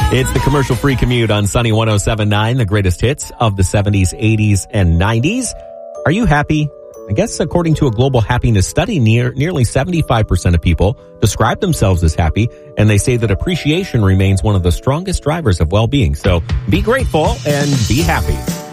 It's the commercial-free commute on Sunny 107.9, the greatest hits of the 70s, 80s, and 90s. Are you happy? I guess according to a global happiness study, nearly 75% of people describe themselves as happy, and they say that appreciation remains one of the strongest drivers of well-being. So be grateful and be happy.